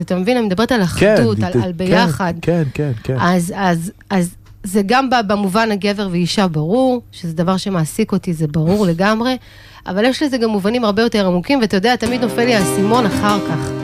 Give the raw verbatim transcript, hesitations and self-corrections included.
אתה מבין, אני מדברת על אחדות, כן, על, ת, על ביחד. כן, כן, כן. אז, אז, אז זה גם במובן הגבר ואישה ברור, שזה דבר שמעסיק אותי, זה ברור לגמרי, אבל יש לזה גם מובנים הרבה יותר עמוקים, ואתה יודע, תמיד נופל לי האסימון אחר כך.